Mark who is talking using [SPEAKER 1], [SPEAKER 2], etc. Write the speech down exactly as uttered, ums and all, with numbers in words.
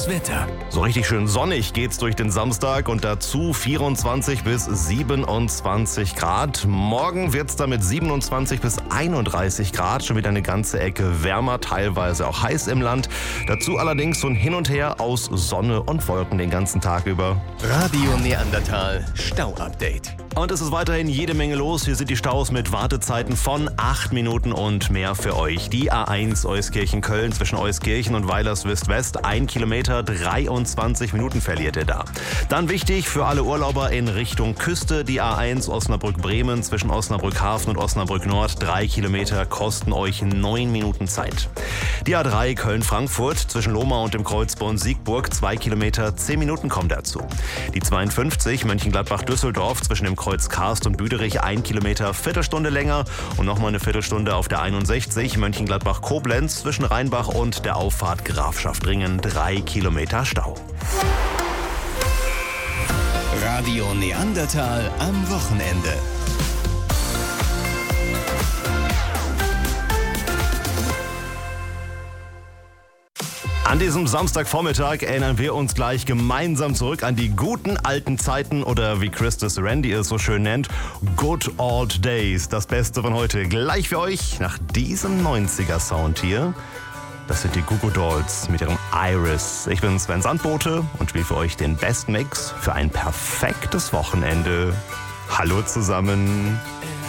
[SPEAKER 1] Das Wetter.
[SPEAKER 2] So richtig schön sonnig geht's durch den Samstag und dazu vierundzwanzig bis siebenundzwanzig Grad. Morgen wird's dann mit siebenundzwanzig bis einunddreißig Grad schon wieder eine ganze Ecke wärmer, teilweise auch heiß im Land. Dazu allerdings so ein Hin und Her aus Sonne und Wolken den ganzen Tag über.
[SPEAKER 1] Radio Neandertal Stau-Update.
[SPEAKER 2] Und es ist weiterhin jede Menge los. Hier sind die Staus mit Wartezeiten von acht Minuten und mehr für euch. Die A eins Euskirchen-Köln zwischen Euskirchen und Weilerswist-West. Ein Kilometer, dreiundzwanzig Minuten verliert ihr da. Dann wichtig für alle Urlauber in Richtung Küste. Die A eins Osnabrück-Bremen zwischen Osnabrück-Hafen und Osnabrück-Nord. Drei Kilometer kosten euch neun Minuten Zeit. Die A drei Köln-Frankfurt zwischen Lohmar und dem Kreuzborn-Siegburg. Zwei Kilometer, zehn Minuten kommen dazu. Die zweiundfünfzig Mönchengladbach-Düsseldorf zwischen dem Kreuz Karst und Büderich. Ein Kilometer, Viertelstunde länger. Und nochmal eine Viertelstunde auf der einundsechzig Mönchengladbach-Koblenz zwischen Rheinbach und der Auffahrt Grafschaftringen. Drei Kilometer Stau.
[SPEAKER 1] Radio Neandertal am Wochenende.
[SPEAKER 2] An diesem Samstagvormittag erinnern wir uns gleich gemeinsam zurück an die guten alten Zeiten oder wie Christus Randy es so schön nennt, Good Old Days. Das Beste von heute gleich für euch nach diesem neunziger-Sound hier. Das sind die Goo Goo Dolls mit ihrem Iris. Ich bin Sven Sandbote und spiele für euch den Best Mix für ein perfektes Wochenende. Hallo zusammen.